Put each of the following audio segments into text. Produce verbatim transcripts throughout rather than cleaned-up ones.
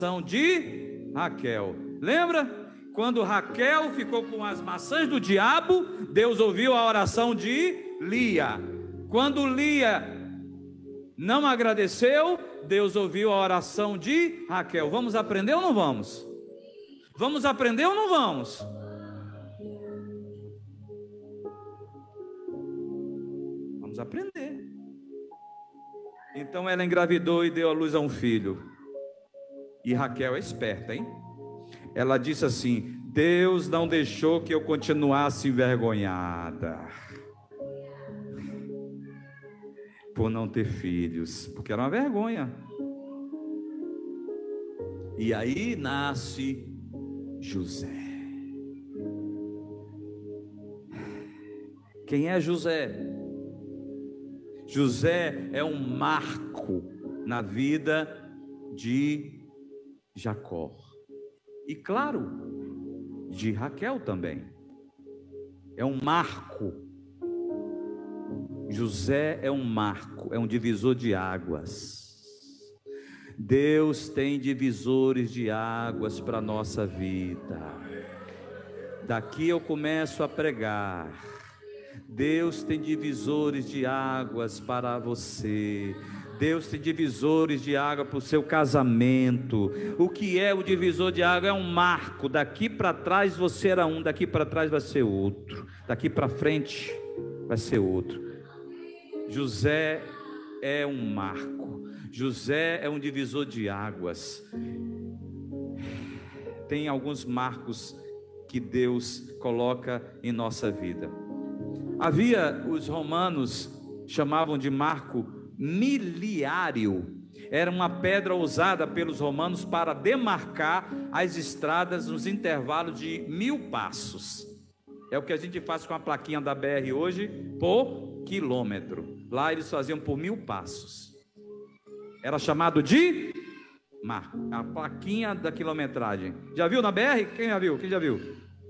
de Raquel. Lembra? Quando Raquel ficou com as maçãs do diabo, Deus ouviu a oração de Lia. Quando Lia não agradeceu, Deus ouviu a oração de Raquel. Vamos aprender ou não vamos? Vamos aprender ou não vamos? Vamos aprender. Então ela engravidou e deu à luz a um filho. E Raquel é esperta, hein? Ela disse assim: Deus não deixou que eu continuasse envergonhada por não ter filhos, porque era uma vergonha. E aí nasce José. Quem é José? José é um marco na vida de Jacó. E claro, de Raquel também. É um marco. José é um marco, é um divisor de águas. Deus tem divisores de águas para a nossa vida. Daqui eu começo a pregar. Deus tem divisores de águas para você. Deus tem divisores de água para o seu casamento. O que é o divisor de água? É um marco. Daqui para trás você era um, daqui para trás vai ser outro, daqui para frente vai ser outro. José é um marco. José é um divisor de águas. Tem alguns marcos que Deus coloca em nossa vida. Havia, os romanos chamavam de marco miliário. Era uma pedra usada pelos romanos para demarcar as estradas nos intervalos de mil passos. É o que a gente faz com a plaquinha da B R hoje por quilômetro. Lá eles faziam por mil passos. Era chamado de marco, a plaquinha da quilometragem. Já viu na B R? Quem já viu? Quem já viu?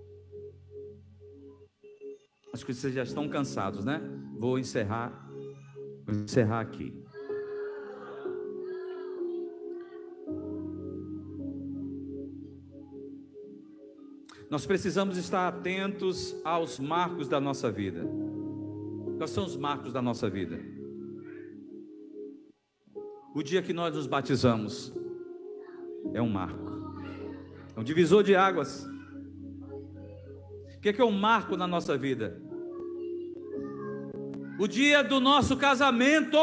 Acho que vocês já estão cansados, né? Vou encerrar, vou encerrar aqui. Nós precisamos estar atentos aos marcos da nossa vida. Quais são os marcos da nossa vida? O dia que nós nos batizamos é um marco, é um divisor de águas. O que é, que é um marco na nossa vida? O dia do nosso casamento,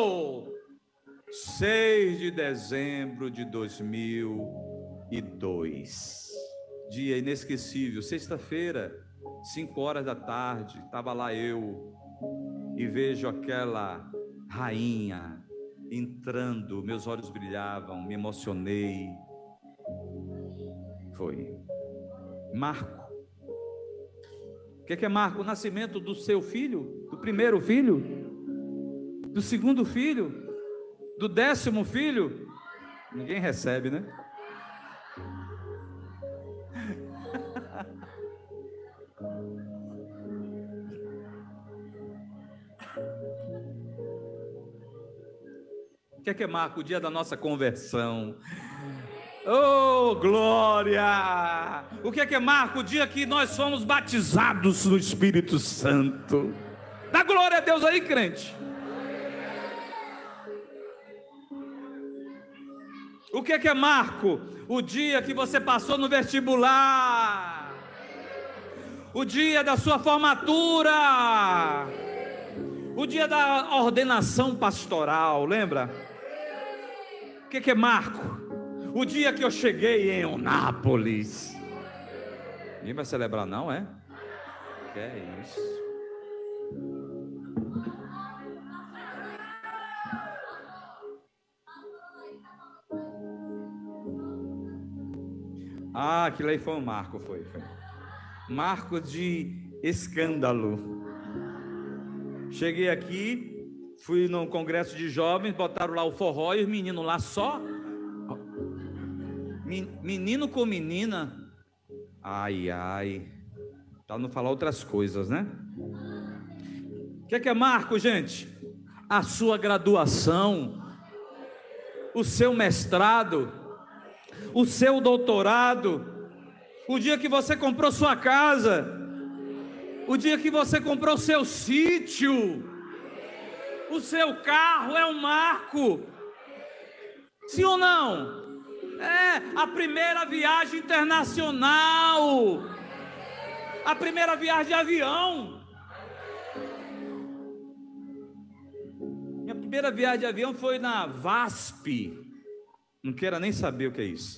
seis de dezembro de dois mil e dois, dia inesquecível, sexta-feira, cinco horas da tarde, estava lá eu, e vejo aquela rainha entrando, meus olhos brilhavam, me emocionei. Foi marco. O que é, que é marco? O nascimento do seu filho, do primeiro filho, do segundo filho, do décimo filho. Ninguém recebe, né? O que é, que é marco? O dia da nossa conversão. Oh, glória! O que é que é marco? O dia que nós fomos batizados no Espírito Santo. Dá glória a Deus aí, crente. O que é que é marco? O dia que você passou no vestibular. O dia da sua formatura. O dia da ordenação pastoral, lembra? O que é que é marco? O dia que eu cheguei em Eunápolis. Ninguém vai celebrar não, é? Que é isso? Ah, aquilo aí foi um marco, foi, foi. Marco de escândalo. Cheguei aqui, fui num congresso de jovens, botaram lá o forró e os meninos lá só... Menino com menina, ai, ai, para não falar outras coisas, né? O que é que é marco, gente? A sua graduação, o seu mestrado, o seu doutorado, o dia que você comprou sua casa, o dia que você comprou seu sítio, o seu carro é um marco. Sim ou não? É a primeira viagem internacional, a primeira viagem de avião. Minha primeira viagem de avião foi na VASP. Não quero nem saber o que é isso.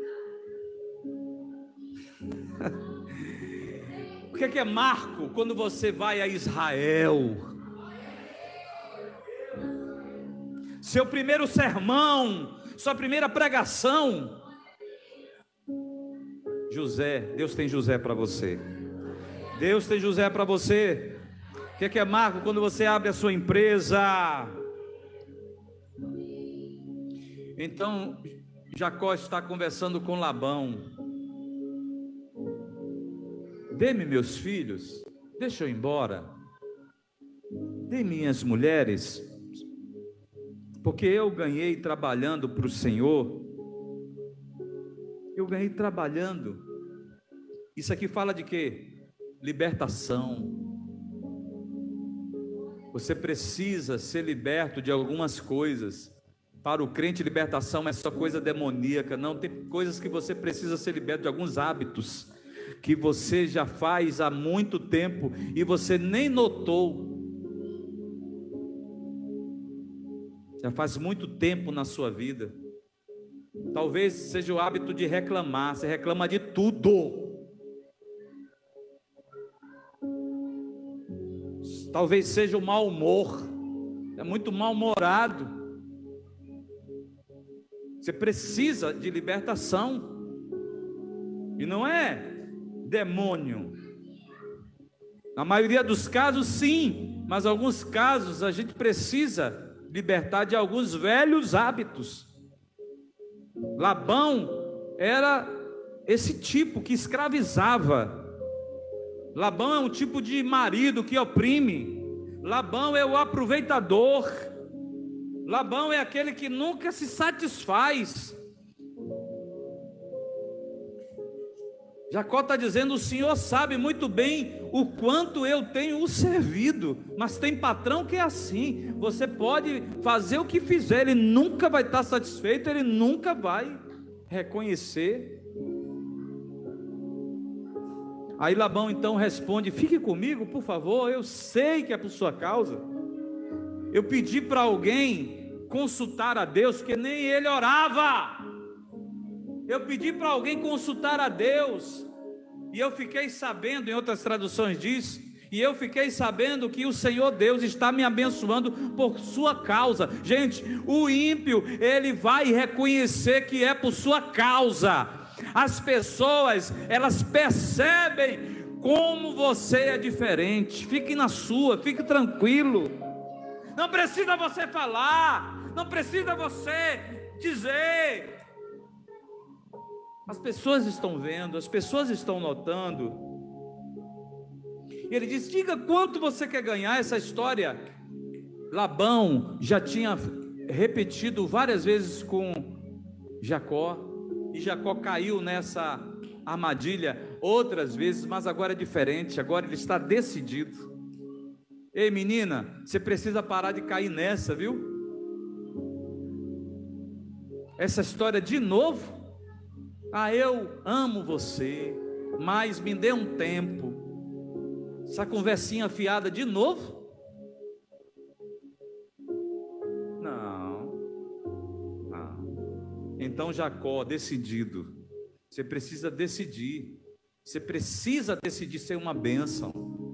O que é, que é marco quando você vai a Israel? Seu primeiro sermão, sua primeira pregação. José, Deus tem José para você. Deus tem José para você. O que é, que é marco quando você abre a sua empresa? Então Jacó está conversando com Labão. Dê-me meus filhos, deixa eu ir embora. Dê minhas mulheres, porque eu ganhei trabalhando para o Senhor. Eu ganhei trabalhando. Isso aqui fala de quê? Libertação. Você precisa ser liberto de algumas coisas. Para o crente, libertação é só coisa demoníaca. Não, tem coisas que você precisa ser liberto de alguns hábitos que você já faz há muito tempo e você nem notou. Já faz muito tempo na sua vida. Talvez seja o hábito de reclamar. Você reclama de tudo. Talvez seja o mau humor. É muito mal-humorado. Você precisa de libertação. E não é demônio. Na maioria dos casos, sim. Mas em alguns casos a gente precisa libertar de alguns velhos hábitos. Labão era esse tipo que escravizava. Labão é um tipo de marido que oprime. Labão é o aproveitador. Labão é aquele que nunca se satisfaz. Jacó está dizendo: o Senhor sabe muito bem o quanto eu tenho o servido, mas tem patrão que é assim. Você pode fazer o que fizer, ele nunca vai estar satisfeito, ele nunca vai reconhecer. Aí Labão então responde: fique comigo, por favor, eu sei que é por sua causa. Eu pedi para alguém consultar a Deus, porque nem ele orava. Eu pedi para alguém consultar a Deus, e eu fiquei sabendo, em outras traduções diz, e eu fiquei sabendo que o Senhor Deus está me abençoando por sua causa. Gente, o ímpio, ele vai reconhecer que é por sua causa. As pessoas, elas percebem como você é diferente. Fique na sua, fique tranquilo. Não precisa você falar, não precisa você dizer. As pessoas estão vendo, as pessoas estão notando. E ele diz: diga quanto você quer ganhar. Essa história Labão já tinha repetido várias vezes com Jacó, e Jacó caiu nessa armadilha outras vezes, mas agora é diferente. Agora ele está decidido. Ei, menina, você precisa parar de cair nessa, viu? Essa história de novo. Ah, eu amo você, mas me dê um tempo. Essa conversinha fiada de novo? Não, não. Então Jacó, decidido. Você precisa decidir. Você precisa decidir ser uma bênção.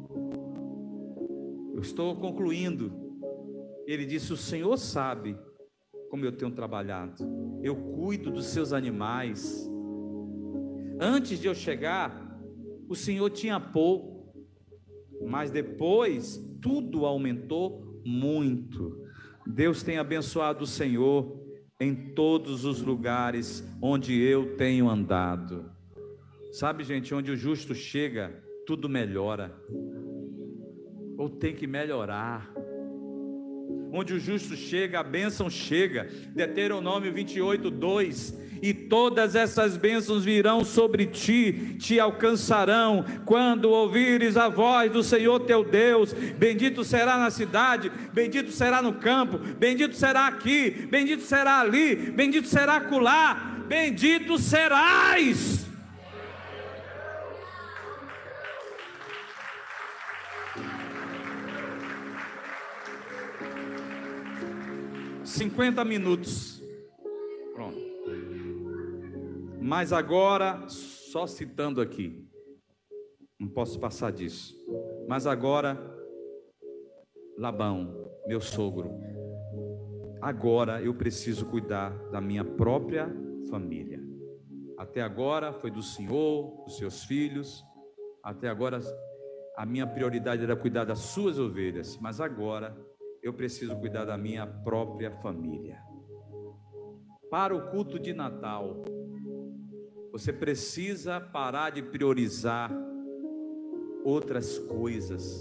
Eu estou concluindo. Ele disse: o Senhor sabe como eu tenho trabalhado. Eu cuido dos seus animais. Antes de eu chegar, o Senhor tinha pouco, mas depois tudo aumentou muito. Deus tem abençoado o Senhor em todos os lugares onde eu tenho andado. Sabe, gente, onde o justo chega, tudo melhora, ou tem que melhorar. Onde o justo chega, a bênção chega. Deuteronômio vinte e oito, dois, e todas essas bênçãos virão sobre ti, te alcançarão, quando ouvires a voz do Senhor teu Deus. Bendito será na cidade, bendito será no campo, bendito será aqui, bendito será ali, bendito será acolá, bendito serás. cinquenta minutos. Pronto. Mas agora, só citando aqui, não posso passar disso. Mas agora, Labão, meu sogro, agora eu preciso cuidar da minha própria família. Até agora foi do Senhor, dos seus filhos. Até agora a minha prioridade era cuidar das suas ovelhas, mas agora eu preciso cuidar da minha própria família. Para o culto de Natal, você precisa parar de priorizar outras coisas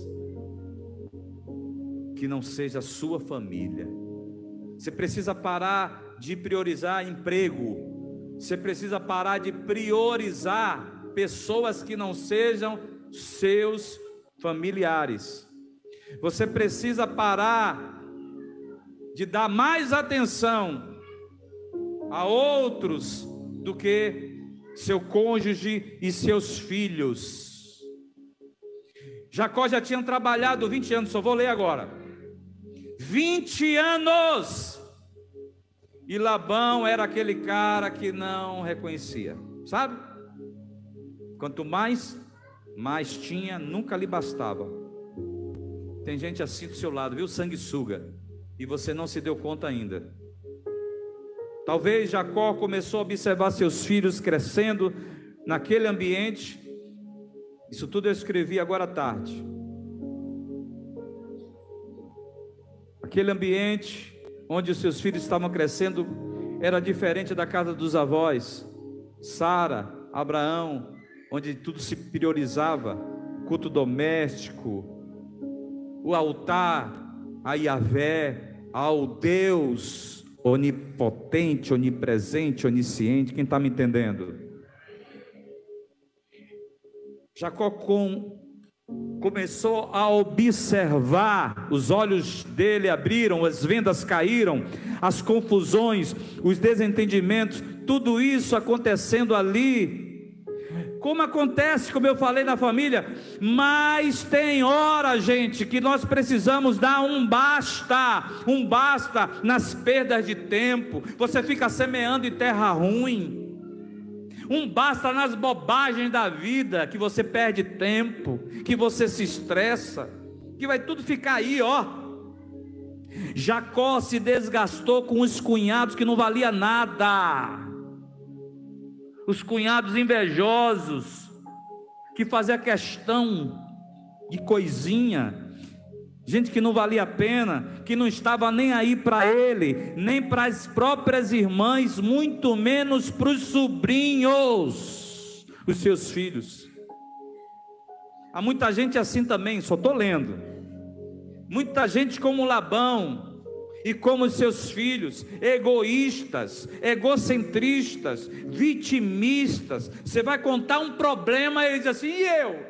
que não seja a sua família. Você precisa parar de priorizar emprego. Você precisa parar de priorizar pessoas que não sejam seus familiares. Você precisa parar de dar mais atenção a outros do que seu cônjuge e seus filhos. Jacó já tinha trabalhado vinte anos, só vou ler agora. vinte anos! E Labão era aquele cara que não reconhecia, sabe? Quanto mais, mais tinha, nunca lhe bastava. Tem gente assim do seu lado, viu? Sanguessuga. E você não se deu conta ainda. Talvez Jacó começou a observar seus filhos crescendo naquele ambiente. Isso tudo eu escrevi agora à tarde. Aquele ambiente onde os seus filhos estavam crescendo era diferente da casa dos avós. Sara, Abraão, onde tudo se priorizava, culto doméstico, o altar a Yahvé, ao Deus onipotente, onipresente, onisciente. Quem está me entendendo? Jacó com, começou a observar, os olhos dele abriram, as vendas caíram, as confusões, os desentendimentos, tudo isso acontecendo ali. Como acontece, como eu falei na família, mas tem hora, gente, que nós precisamos dar um basta, um basta nas perdas de tempo. Você fica semeando em terra ruim, um basta nas bobagens da vida, que você perde tempo, que você se estressa, que vai tudo ficar aí, ó. Jacó se desgastou com os cunhados que não valia nada. Os cunhados invejosos, que fazia questão de coisinha, gente que não valia a pena, que não estava nem aí para ele, nem para as próprias irmãs, muito menos para os sobrinhos, os seus filhos. Há muita gente assim também, só estou lendo. Muita gente como Labão, e como seus filhos, egoístas, egocentristas, vitimistas. Você vai contar um problema, ele diz assim: e eu?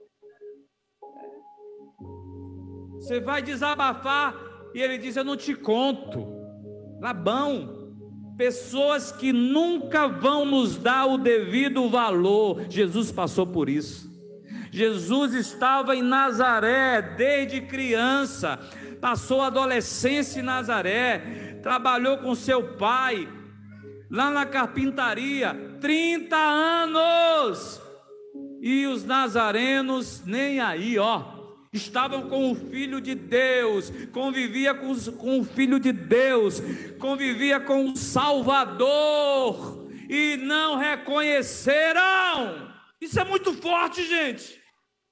Você vai desabafar, e ele diz: eu não te conto. Labão, pessoas que nunca vão nos dar o devido valor. Jesus passou por isso. Jesus estava em Nazaré desde criança, passou a adolescência em Nazaré, trabalhou com seu pai, lá na carpintaria, trinta anos, e os nazarenos nem aí, ó, estavam com o Filho de Deus, convivia com, os, com o Filho de Deus, convivia com o Salvador, e não reconheceram. Isso é muito forte, gente.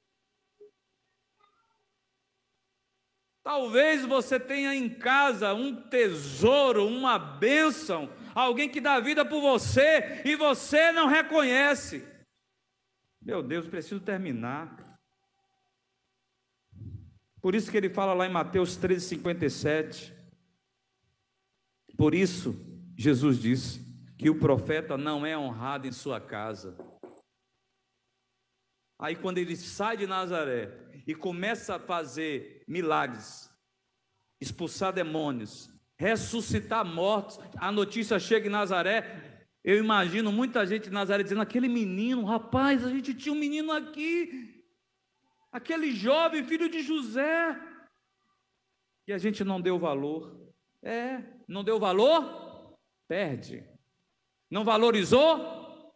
Talvez você tenha em casa um tesouro, uma bênção, alguém que dá vida por você e você não reconhece. Meu Deus, preciso terminar. Por isso que ele fala lá em Mateus treze, cinquenta e sete. Por isso, Jesus disse que o profeta não é honrado em sua casa. Aí quando ele sai de Nazaré e começa a fazer milagres, expulsar demônios, ressuscitar mortos, a notícia chega em Nazaré. Eu imagino muita gente em Nazaré dizendo: aquele menino, rapaz, a gente tinha um menino aqui, aquele jovem filho de José, e a gente não deu valor. É, não deu valor, perde. Não valorizou?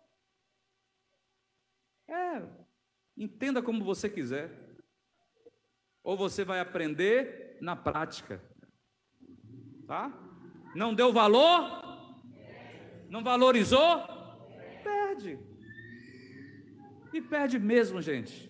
É, entenda como você quiser. Ou você vai aprender na prática, tá? Não deu valor? Não valorizou? Perde. E perde mesmo, gente.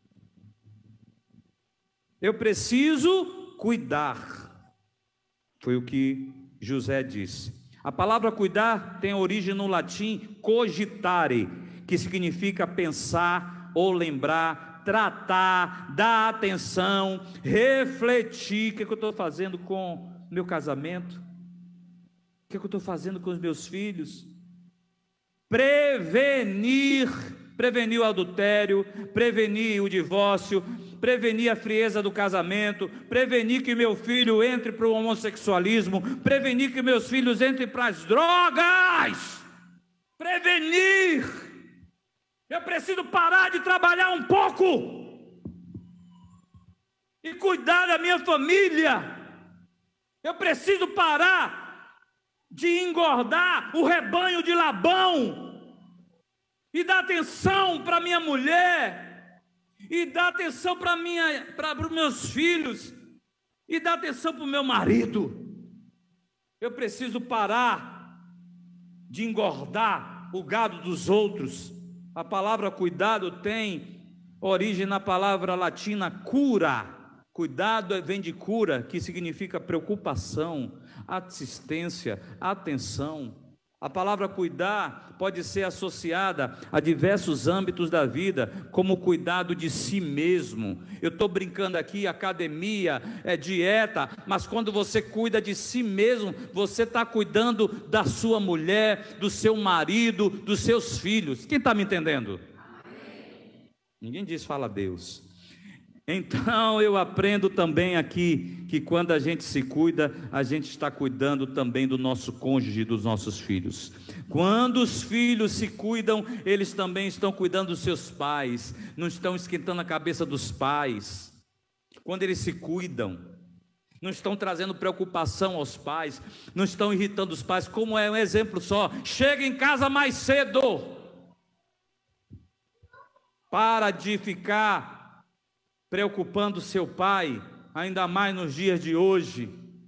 Eu preciso cuidar. Foi o que José disse. A palavra cuidar tem origem no latim cogitare, que significa pensar ou lembrar, tratar, dar atenção, refletir. O que é que eu estou fazendo com meu casamento? O que é que eu estou fazendo com os meus filhos? Prevenir, prevenir o adultério, prevenir o divórcio, prevenir a frieza do casamento, prevenir que meu filho entre para o homossexualismo, prevenir que meus filhos entrem para as drogas, prevenir. Eu preciso parar de trabalhar um pouco e cuidar da minha família. Eu preciso parar de engordar o rebanho de Labão e dar atenção para minha mulher, e dar atenção para minha, para os meus filhos, e dar atenção para o meu marido. Eu preciso parar de engordar o gado dos outros. A palavra cuidado tem origem na palavra latina cura. Cuidado vem de cura, que significa preocupação, assistência, atenção. A palavra cuidar pode ser associada a diversos âmbitos da vida, como o cuidado de si mesmo. Eu estou brincando aqui, academia, é dieta, mas quando você cuida de si mesmo, você está cuidando da sua mulher, do seu marido, dos seus filhos. Quem está me entendendo? Amém. Ninguém diz fala Deus. Então eu aprendo também aqui que quando a gente se cuida, a gente está cuidando também do nosso cônjuge e dos nossos filhos. Quando os filhos se cuidam, eles também estão cuidando dos seus pais, não estão esquentando a cabeça dos pais. Quando eles se cuidam, não estão trazendo preocupação aos pais, não estão irritando os pais. Como é um exemplo só: chega em casa mais cedo, para de ficar preocupando seu pai, ainda mais nos dias de hoje.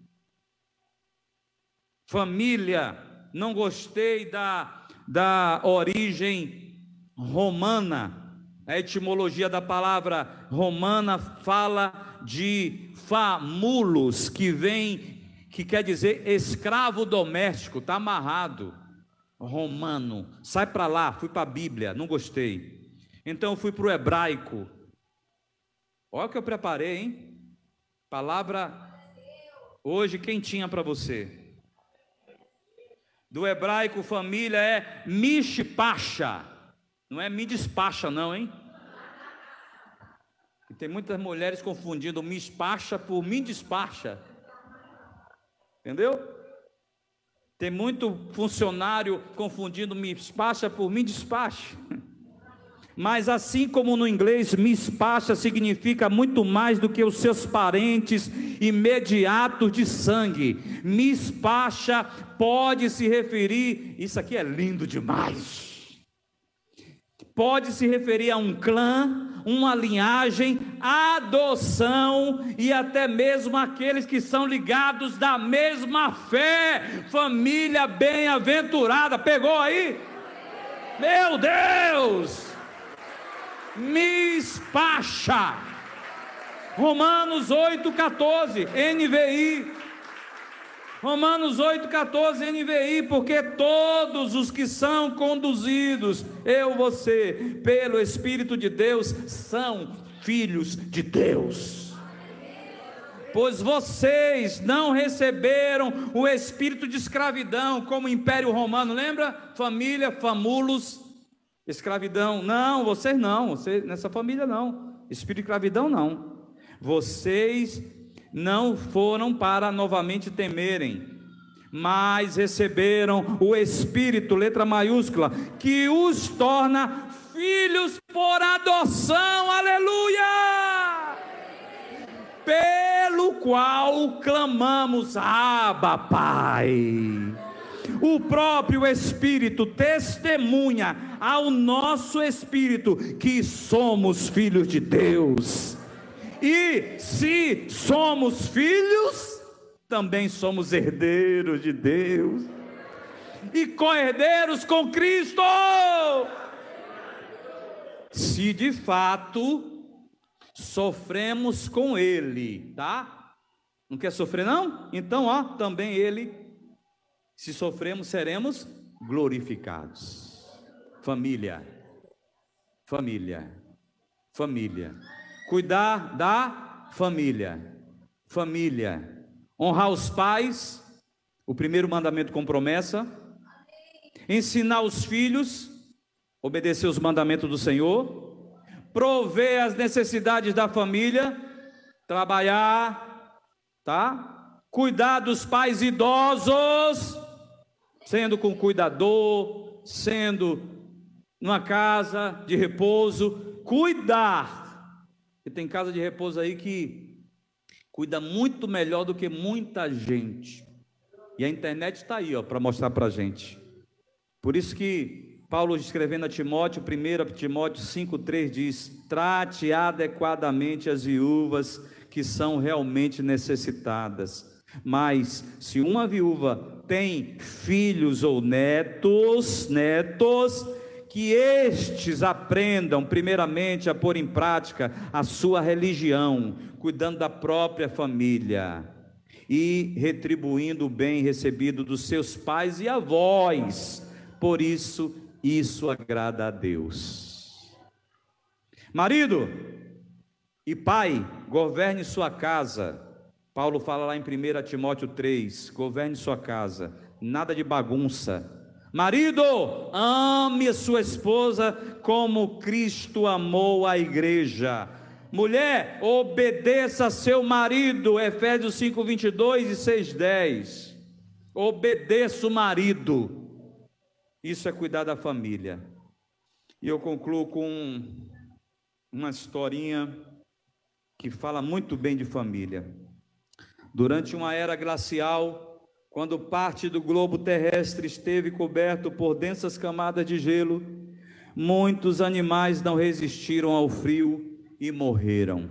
Família, não gostei da, da origem romana. A etimologia da palavra romana fala de famulos, que vem, que quer dizer escravo doméstico, está amarrado. Romano, sai para lá, fui para a Bíblia, não gostei. Então eu fui para o hebraico. Olha o que eu preparei, hein? Palavra hoje quentinha para você. Do hebraico família é mishpacha. Não é me despacha não, hein? E tem muitas mulheres confundindo mishpacha por me despacha. Entendeu? Tem muito funcionário confundindo mishpacha por me despacha. Mas assim como no inglês, mishpacha significa muito mais do que os seus parentes imediatos de sangue. Mishpacha pode se referir, isso aqui é lindo demais, pode se referir a um clã, uma linhagem, adoção e até mesmo aqueles que são ligados da mesma fé, família bem-aventurada. Pegou aí? Meu Deus! Mishpacha, Romanos oito, quatorze, N V I, Romanos oito, quatorze, N V I, porque todos os que são conduzidos, eu, você, pelo Espírito de Deus, são filhos de Deus. pois vocês não receberam o espírito de escravidão, como o Império Romano, lembra? Família, famulos, escravidão. Não, vocês não, você, nessa família não, espírito de escravidão não. Vocês não foram para novamente temerem, mas receberam o Espírito, letra maiúscula, que os torna filhos por adoção, aleluia! Pelo qual clamamos, Abba, Pai. O próprio Espírito testemunha ao nosso espírito que somos filhos de Deus. E se somos filhos, também somos herdeiros de Deus e co-herdeiros com Cristo. Se de fato sofremos com Ele, tá? Não quer sofrer não? Então, ó, também Ele, se sofremos, seremos glorificados. Família, família, família. Cuidar da família, família. Honrar os pais, o primeiro mandamento com promessa. Ensinar os filhos, obedecer os mandamentos do Senhor. Prover as necessidades da família, trabalhar, tá? Cuidar dos pais idosos, sendo com cuidador, sendo numa casa de repouso. Cuidar, e tem casa de repouso aí que cuida muito melhor do que muita gente, e a internet está aí, ó, para mostrar para a gente. Por isso que Paulo, escrevendo a Timóteo, primeiro Timóteo cinco, três diz: trate adequadamente as viúvas que são realmente necessitadas. Mas se uma viúva tem filhos ou netos, netos, que estes aprendam primeiramente a pôr em prática a sua religião, cuidando da própria família e retribuindo o bem recebido dos seus pais e avós. Por isso, isso agrada a Deus. Marido e pai, governe sua casa. Paulo fala lá em primeiro Timóteo três, governe sua casa, nada de bagunça. Marido, ame a sua esposa como Cristo amou a igreja. Mulher, obedeça a seu marido, Efésios cinco, vinte e dois e seis, dez. Obedeça o marido. Isso é cuidar da família. E eu concluo com uma historinha que fala muito bem de família. Durante uma era glacial, quando parte do globo terrestre esteve coberto por densas camadas de gelo, muitos animais não resistiram ao frio e morreram.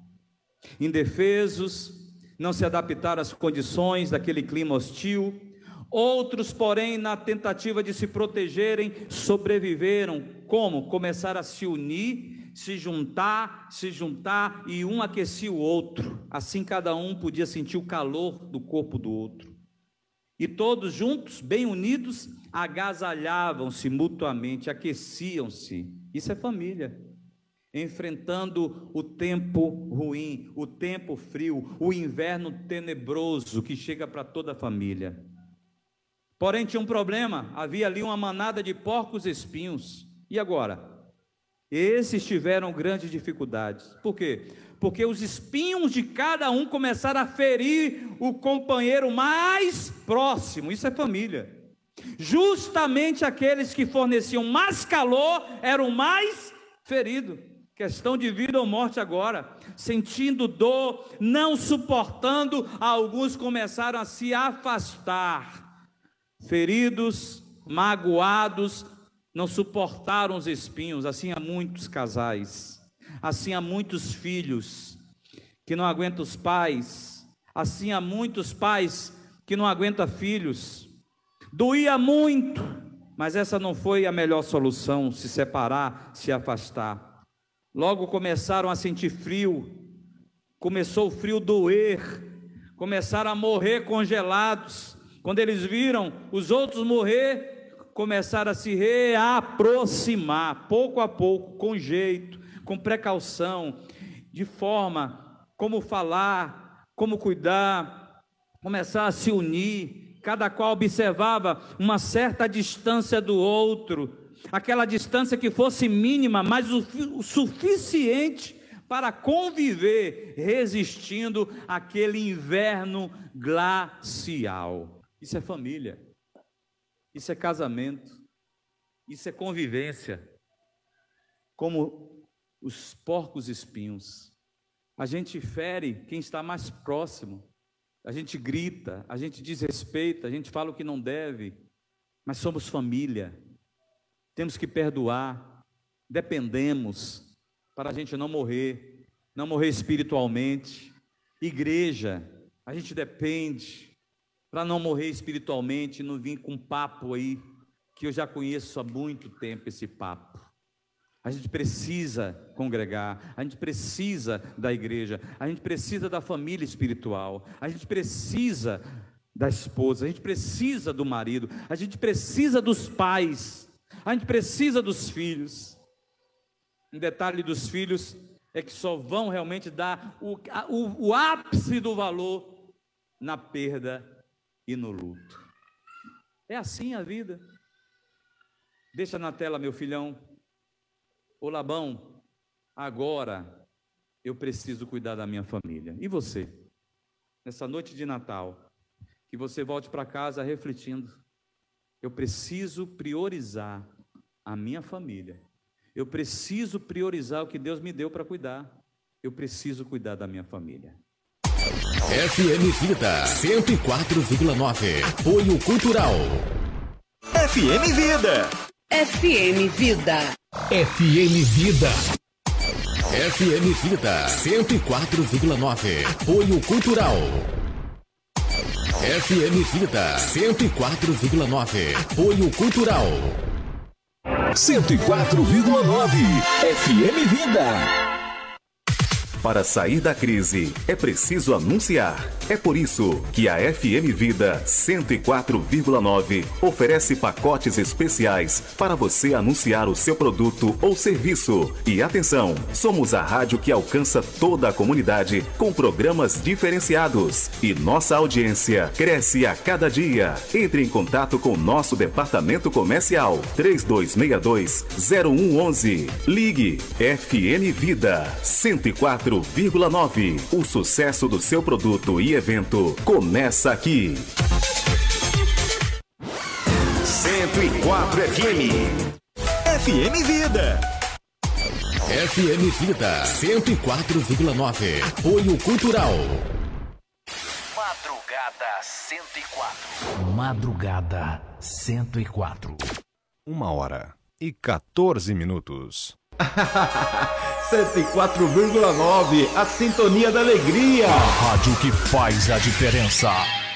Indefesos, não se adaptaram às condições daquele clima hostil. Outros, porém, na tentativa de se protegerem, sobreviveram. Como? Começaram a se unir, se juntar, se juntar, e um aquecia o outro. Assim cada um podia sentir o calor do corpo do outro. E todos juntos, bem unidos, agasalhavam-se mutuamente, aqueciam-se. Isso é família. Enfrentando o tempo ruim, o tempo frio, o inverno tenebroso que chega para toda a família. Porém tinha um problema, havia ali uma manada de porcos espinhos. E agora? Esses tiveram grandes dificuldades. Por quê? Porque os espinhos de cada um começaram a ferir o companheiro mais próximo. Isso é família. Justamente aqueles que forneciam mais calor eram mais feridos. Questão de vida ou morte agora. Sentindo dor, não suportando, alguns começaram a se afastar. Feridos, magoados, não suportaram os espinhos. Assim há muitos casais, assim há muitos filhos que não aguentam os pais, assim há muitos pais que não aguentam filhos. Doía muito, mas essa não foi a melhor solução, se separar, se afastar. Logo começaram a sentir frio, começou o frio doer, começaram a morrer congelados. Quando eles viram os outros morrer, começaram a se reaproximar, pouco a pouco, com jeito, com precaução, de forma como falar, como cuidar, começar a se unir. Cada qual observava uma certa distância do outro, aquela distância que fosse mínima, mas o, o suficiente para conviver, resistindo àquele inverno glacial. Isso é família, isso é casamento, isso é convivência. Como os porcos espinhos, a gente fere quem está mais próximo, a gente grita, a gente desrespeita, a gente fala o que não deve, mas somos família, temos que perdoar, dependemos para a gente não morrer, não morrer espiritualmente. Igreja, a gente depende para não morrer espiritualmente, não vir com papo aí, que eu já conheço há muito tempo esse papo. A gente precisa congregar, a gente precisa da igreja, a gente precisa da família espiritual, a gente precisa da esposa, a gente precisa do marido, a gente precisa dos pais, a gente precisa dos filhos. Um detalhe dos filhos é que só vão realmente dar o, o, o ápice do valor na perda e no luto. É assim a vida. Deixa na tela, meu filhão. Ô Labão, agora eu preciso cuidar da minha família. E você? Nessa noite de Natal, que você volte para casa refletindo: eu preciso priorizar a minha família. Eu preciso priorizar o que Deus me deu para cuidar. Eu preciso cuidar da minha família. F M Vida cento e quatro vírgula nove. Apoio Cultural. F M Vida. F M Vida. F M Vida. F M Vida cento e quatro vírgula nove. Apoio Cultural. F M Vida cento e quatro vírgula nove. Apoio Cultural. cento e quatro vírgula nove. F M Vida. Para sair da crise, é preciso anunciar. É por isso que a F M Vida cento e quatro vírgula nove oferece pacotes especiais para você anunciar o seu produto ou serviço. E atenção, somos a rádio que alcança toda a comunidade com programas diferenciados. E nossa audiência cresce a cada dia. Entre em contato com nosso departamento comercial três dois seis dois, zero um um um. Ligue F M Vida cento e quatro vírgula nove. O sucesso do seu produto e evento começa aqui. cento e quatro F M. F M Vida. F M Vida cento e quatro vírgula nove. Apoio Cultural. Madrugada cento e quatro. Madrugada cento e quatro. Uma hora e quatorze minutos. cento e quatro vírgula nove, a sintonia da alegria. A rádio que faz a diferença.